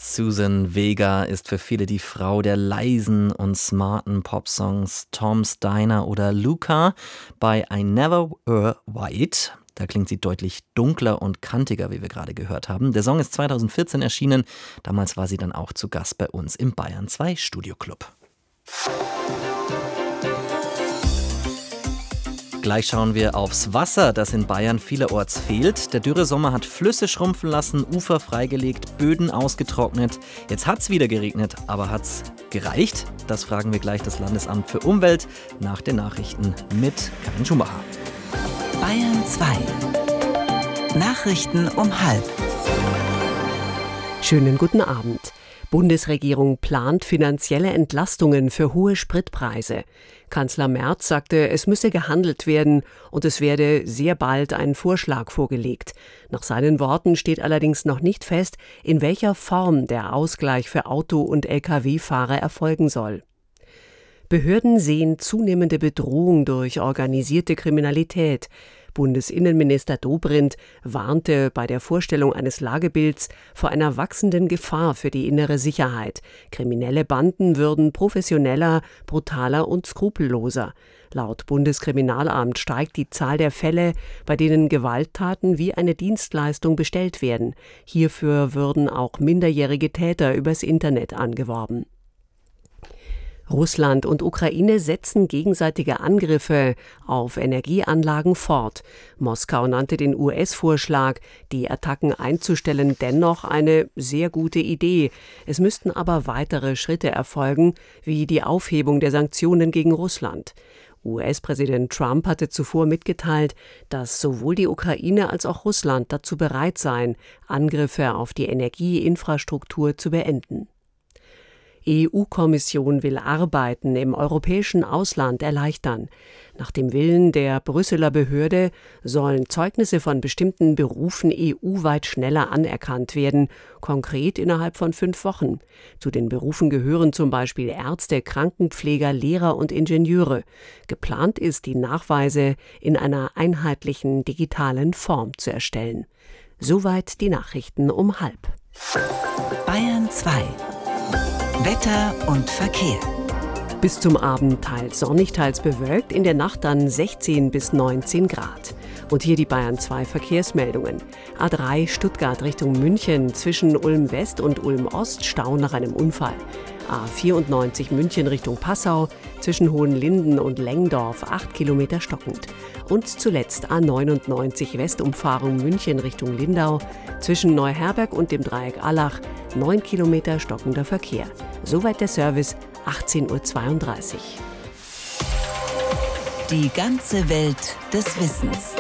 Susan Vega ist für viele die Frau der leisen und smarten Popsongs Tom's Diner oder Luca. Bei I Never Were White, da klingt sie deutlich dunkler und kantiger, wie wir gerade gehört haben. Der Song ist 2014 erschienen. Damals war sie dann auch zu Gast bei uns im Bayern 2 Studioclub. Gleich schauen wir aufs Wasser, das in Bayern vielerorts fehlt. Der Dürresommer hat Flüsse schrumpfen lassen, Ufer freigelegt, Böden ausgetrocknet. Jetzt hat's wieder geregnet, aber hat's gereicht? Das fragen wir gleich das Landesamt für Umwelt nach den Nachrichten mit Karin Schumacher. Bayern 2. Nachrichten um 12:30. Schönen guten Abend. Bundesregierung plant finanzielle Entlastungen für hohe Spritpreise. Kanzler Merz sagte, es müsse gehandelt werden und es werde sehr bald ein Vorschlag vorgelegt. Nach seinen Worten steht allerdings noch nicht fest, in welcher Form der Ausgleich für Auto- und Lkw-Fahrer erfolgen soll. Behörden sehen zunehmende Bedrohung durch organisierte Kriminalität. Bundesinnenminister Dobrindt warnte bei der Vorstellung eines Lagebilds vor einer wachsenden Gefahr für die innere Sicherheit. Kriminelle Banden würden professioneller, brutaler und skrupelloser. Laut Bundeskriminalamt steigt die Zahl der Fälle, bei denen Gewalttaten wie eine Dienstleistung bestellt werden. Hierfür würden auch minderjährige Täter übers Internet angeworben. Russland und Ukraine setzen gegenseitige Angriffe auf Energieanlagen fort. Moskau nannte den US-Vorschlag, die Attacken einzustellen, dennoch eine sehr gute Idee. Es müssten aber weitere Schritte erfolgen, wie die Aufhebung der Sanktionen gegen Russland. US-Präsident Trump hatte zuvor mitgeteilt, dass sowohl die Ukraine als auch Russland dazu bereit seien, Angriffe auf die Energieinfrastruktur zu beenden. EU-Kommission will Arbeiten im europäischen Ausland erleichtern. Nach dem Willen der Brüsseler Behörde sollen Zeugnisse von bestimmten Berufen EU-weit schneller anerkannt werden, konkret innerhalb von 5 Wochen. Zu den Berufen gehören zum Beispiel Ärzte, Krankenpfleger, Lehrer und Ingenieure. Geplant ist, die Nachweise in einer einheitlichen digitalen Form zu erstellen. Soweit die Nachrichten um 12:30. Bayern 2. Wetter und Verkehr. Bis zum Abend teils sonnig, teils bewölkt, in der Nacht dann 16 bis 19 Grad. Und hier die Bayern 2 Verkehrsmeldungen. A3 Stuttgart Richtung München zwischen Ulm West und Ulm Ost Stau nach einem Unfall. A94 München Richtung Passau zwischen Hohenlinden und Lengdorf 8 Kilometer stockend. Und zuletzt A99 Westumfahrung München Richtung Lindau zwischen Neuherberg und dem Dreieck Allach 9 Kilometer stockender Verkehr. Soweit der Service, 18:32 Uhr. Die ganze Welt des Wissens.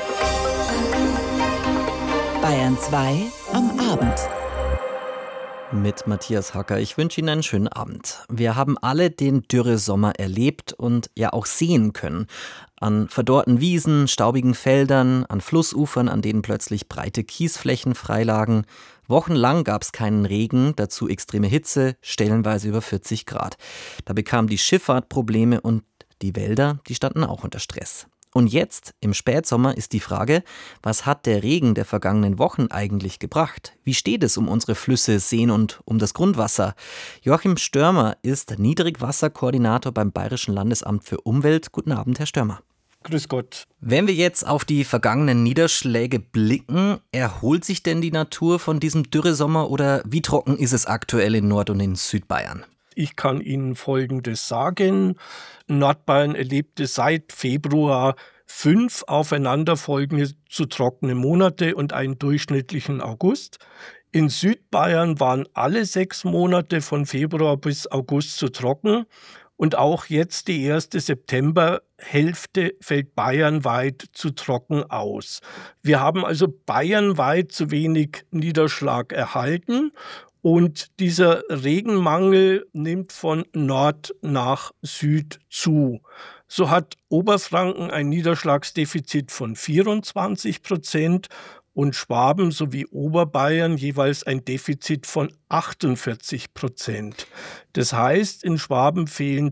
Bayern 2 am Abend. Mit Matthias Hacker. Ich wünsche Ihnen einen schönen Abend. Wir haben alle den Dürresommer erlebt und ja auch sehen können. An verdorrten Wiesen, staubigen Feldern, an Flussufern, an denen plötzlich breite Kiesflächen freilagen. Wochenlang gab es keinen Regen, dazu extreme Hitze, stellenweise über 40 Grad. Da bekam die Schifffahrt Probleme und die Wälder, die standen auch unter Stress. Und jetzt, im Spätsommer, ist die Frage, was hat der Regen der vergangenen Wochen eigentlich gebracht? Wie steht es um unsere Flüsse, Seen und um das Grundwasser? Joachim Störmer ist Niedrigwasserkoordinator beim Bayerischen Landesamt für Umwelt. Guten Abend, Herr Störmer. Grüß Gott. Wenn wir jetzt auf die vergangenen Niederschläge blicken, erholt sich denn die Natur von diesem Dürresommer oder wie trocken ist es aktuell in Nord- und in Südbayern? Ich kann Ihnen Folgendes sagen. Nordbayern erlebte seit Februar 5 aufeinanderfolgende zu trockene Monate und einen durchschnittlichen August. In Südbayern waren alle 6 Monate von Februar bis August zu trocken. Und auch jetzt die erste Septemberhälfte fällt bayernweit zu trocken aus. Wir haben also bayernweit zu wenig Niederschlag erhalten. Und dieser Regenmangel nimmt von Nord nach Süd zu. So hat Oberfranken ein Niederschlagsdefizit von 24% und Schwaben sowie Oberbayern jeweils ein Defizit von 48%. Das heißt, in Schwaben fehlen